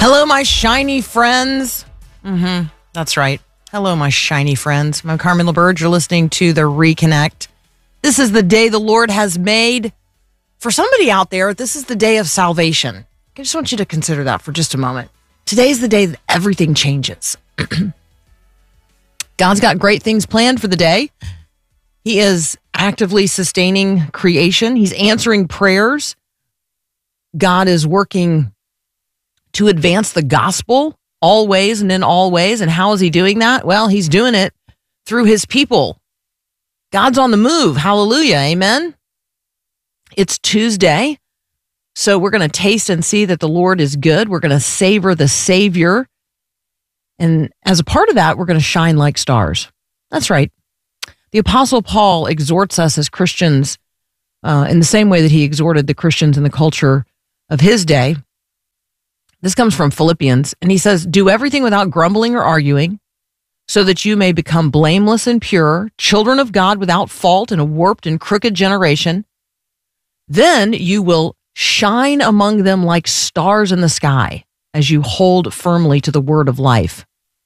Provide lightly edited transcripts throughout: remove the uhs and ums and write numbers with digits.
Hello, my shiny friends. That's right. Hello, my shiny friends. I'm Carmen LaBerge. You're listening to The Reconnect. This is the day the Lord has made. For somebody out there, this is the day of salvation. I just want you to consider that for just a moment. Today's the day that everything changes. God's got great things planned for the day. He is actively sustaining creation. He's answering prayers. God is working to advance the gospel always and in all ways. And how is he doing that? Well, he's doing it through his people. God's on the move. Hallelujah. Amen. It's Tuesday. So we're going to taste and see that the Lord is good. We're going to savor the Savior. And as a part of that, we're going to shine like stars. That's right. The Apostle Paul exhorts us as Christians in the same way that he exhorted the Christians in the culture of his day. This comes from Philippians, and he says, "Do everything without grumbling or arguing, so that you may become blameless and pure, children of God without fault in a warped and crooked generation. Then you will shine among them like stars in the sky as you hold firmly to the word of life."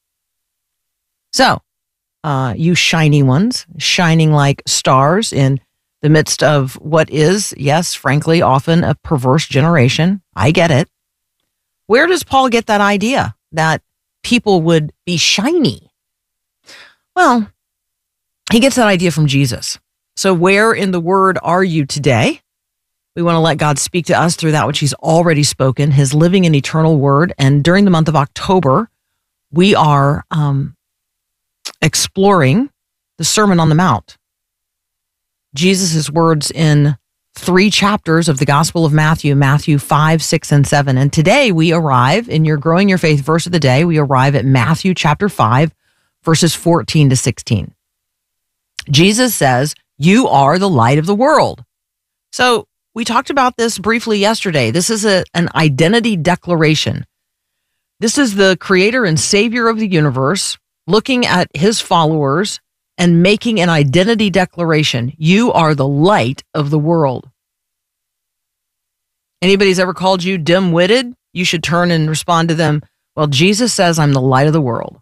So, you shiny ones, shining like stars in the midst of what is, yes, frankly, often a perverse generation. I get it. Where does Paul get that idea that people would be shiny? Well, he gets that idea from Jesus. So where in the word are you today? We want to let God speak to us through that which he's already spoken, his living and eternal word. And during the month of October, we are exploring the Sermon on the Mount. Jesus' words in 3 chapters of the Gospel of Matthew, Matthew 5, 6, and 7. And today we arrive in your Growing Your Faith verse of the day. We arrive at Matthew chapter 5, verses 14 to 16. Jesus says, "You are the light of the world." So we talked about this briefly yesterday. This is an identity declaration. This is the creator and savior of the universe looking at his followers and making an identity declaration. You are the light of the world. Anybody's ever called you dim-witted? You should turn and respond to them, "Well, Jesus says I'm the light of the world."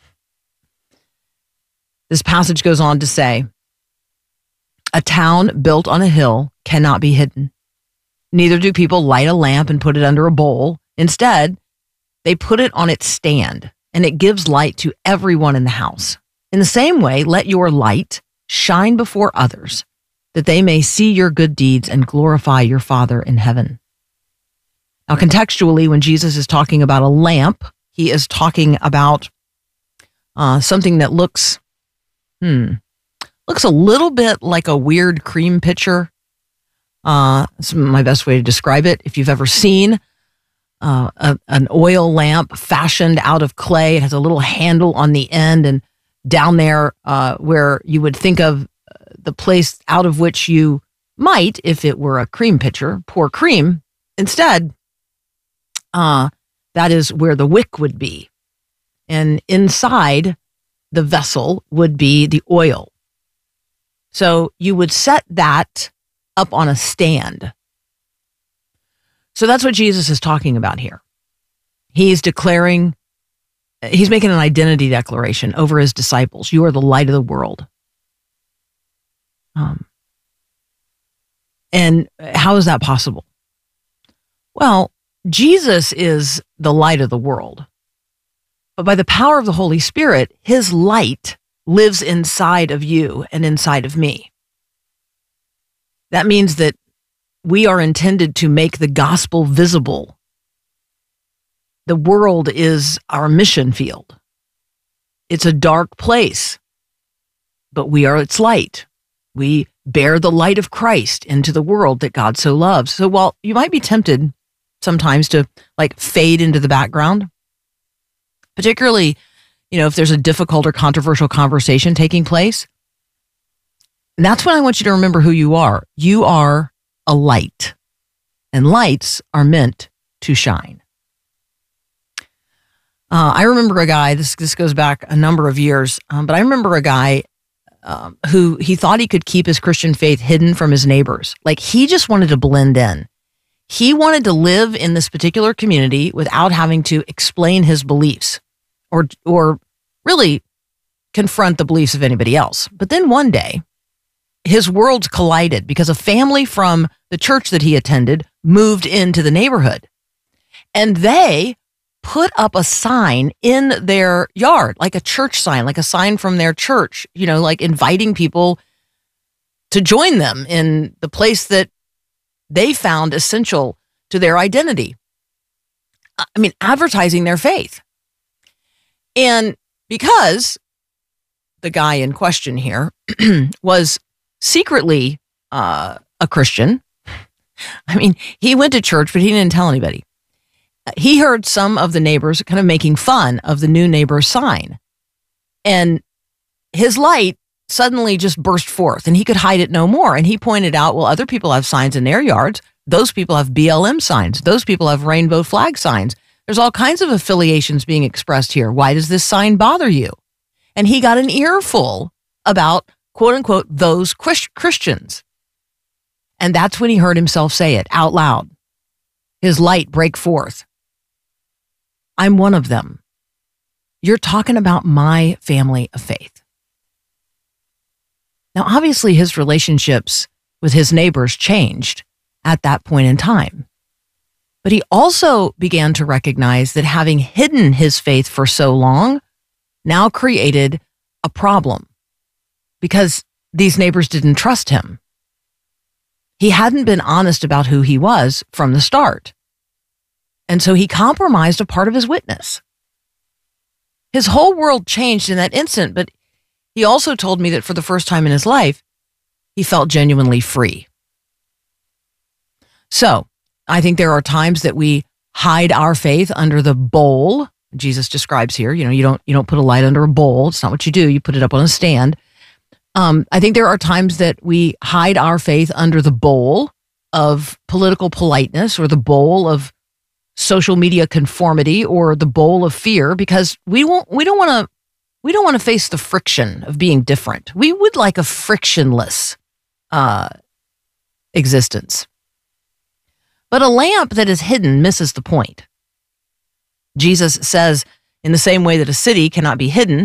This passage goes on to say, "A town built on a hill cannot be hidden. Neither do people light a lamp and put it under a bowl. Instead, they put it on its stand, and it gives light to everyone in the house. In the same way, let your light shine before others, that they may see your good deeds and glorify your Father in heaven." Now, contextually, when Jesus is talking about a lamp, he is talking about something that looks a little bit like a weird cream pitcher. That's my best way to describe it. If you've ever seen an oil lamp fashioned out of clay, it has a little handle on the end, and down there where you would think of the place out of which you might, if it were a cream pitcher, pour cream. Instead, that is where the wick would be. And inside the vessel would be the oil. So you would set that up on a stand. So that's what Jesus is talking about here. He's making an identity declaration over his disciples. You are the light of the world. And how is that possible? Well, Jesus is the light of the world. But by the power of the Holy Spirit, his light lives inside of you and inside of me. That means that we are intended to make the gospel visible. The world is our mission field. It's a dark place, but we are its light. We bear the light of Christ into the world that God so loves. So while you might be tempted sometimes to fade into the background, particularly, if there's a difficult or controversial conversation taking place, that's when I want you to remember who you are. You are a light, and lights are meant to shine. I remember a guy, this goes back a number of years, but I remember a guy who he thought he could keep his Christian faith hidden from his neighbors. He just wanted to blend in. He wanted to live in this particular community without having to explain his beliefs or really confront the beliefs of anybody else. But then one day, his worlds collided because a family from the church that he attended moved into the neighborhood. And they put up a sign in their yard, like a church sign, like a sign from their church, like inviting people to join them in the place that they found essential to their identity. I mean, advertising their faith. And because the guy in question here was secretly a Christian, I mean, he went to church, but he didn't tell anybody. He heard some of the neighbors kind of making fun of the new neighbor's sign. And his light suddenly just burst forth and he could hide it no more. And he pointed out, well, other people have signs in their yards. Those people have BLM signs. Those people have rainbow flag signs. There's all kinds of affiliations being expressed here. Why does this sign bother you? And he got an earful about, quote unquote, those Christians. And that's when he heard himself say it out loud. His light break forth. I'm one of them. You're talking about my family of faith. Now, obviously, his relationships with his neighbors changed at that point in time. But he also began to recognize that having hidden his faith for so long now created a problem because these neighbors didn't trust him. He hadn't been honest about who he was from the start. And so he compromised a part of his witness. His whole world changed in that instant, but he also told me that for the first time in his life, he felt genuinely free. So I think there are times that we hide our faith under the bowl. Jesus describes here, you don't put a light under a bowl. It's not what you do. You put it up on a stand. I think there are times that we hide our faith under the bowl of political politeness or the bowl of social media conformity or the bowl of fear because we don't want to face the friction of being different. We would like a frictionless existence. But a lamp that is hidden misses the point. Jesus says, in the same way that a city cannot be hidden,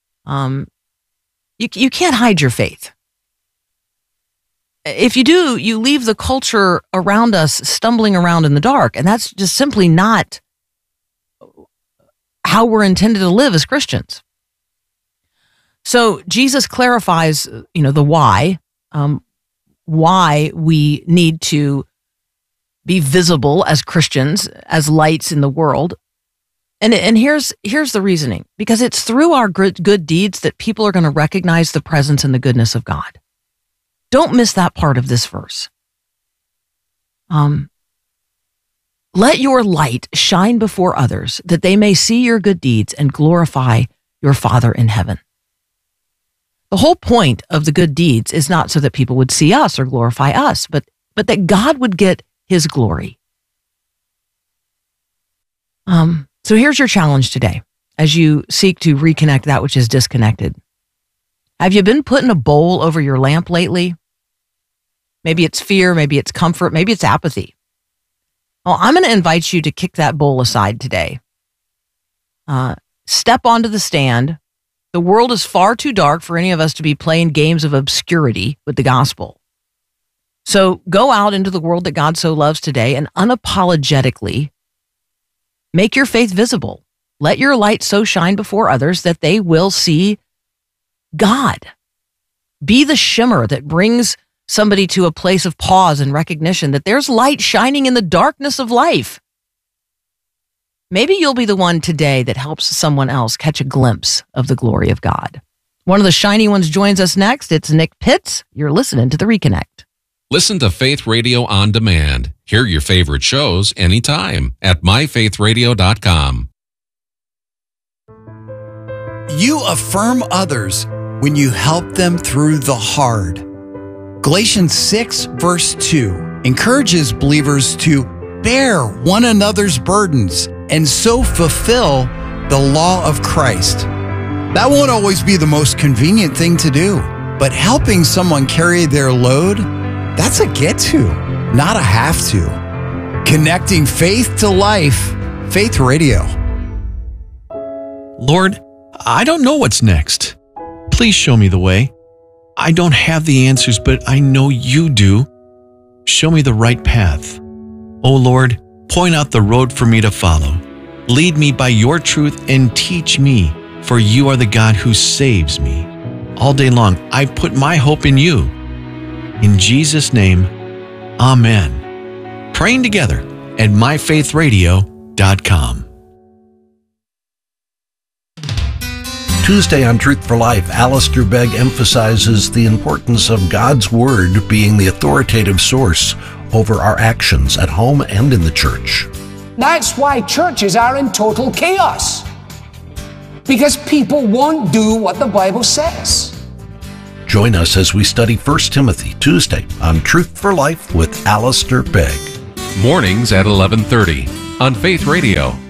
you can't hide your faith. If you do, you leave the culture around us stumbling around in the dark, and that's just simply not how we're intended to live as Christians. So Jesus clarifies, the why we need to be visible as Christians, as lights in the world. And here's the reasoning. Because it's through our good deeds that people are going to recognize the presence and the goodness of God. Don't miss that part of this verse. Let your light shine before others, that they may see your good deeds and glorify your Father in heaven. The whole point of the good deeds is not so that people would see us or glorify us, but that God would get his glory. So here's your challenge today as you seek to reconnect that which is disconnected. Have you been putting a bowl over your lamp lately? Maybe it's fear, maybe it's comfort, maybe it's apathy. Well, I'm going to invite you to kick that bowl aside today. Step onto the stand. The world is far too dark for any of us to be playing games of obscurity with the gospel. So go out into the world that God so loves today and unapologetically make your faith visible. Let your light so shine before others that they will see God. Be the shimmer that brings somebody to a place of pause and recognition that there's light shining in the darkness of life. Maybe you'll be the one today that helps someone else catch a glimpse of the glory of God. One of the shiny ones joins us next. It's Nick Pitts. You're listening to The Reconnect. Listen to Faith Radio on demand. Hear your favorite shows anytime at myfaithradio.com. You affirm others when you help them through the hard. Galatians 6, verse 2 encourages believers to bear one another's burdens and so fulfill the law of Christ. That won't always be the most convenient thing to do, but helping someone carry their load, that's a get to, not a have to. Connecting faith to life. Faith Radio. Lord, I don't know what's next. Please show me the way. I don't have the answers, but I know you do. Show me the right path. Oh Lord, point out the road for me to follow. Lead me by your truth and teach me, for you are the God who saves me. All day long, I put my hope in you. In Jesus' name, amen. Praying together at myfaithradio.com. Tuesday on Truth for Life, Alistair Begg emphasizes the importance of God's Word being the authoritative source over our actions at home and in the church. That's why churches are in total chaos. Because people won't do what the Bible says. Join us as we study 1 Timothy, Tuesday on Truth for Life with Alistair Begg. Mornings at 11:30 on Faith Radio.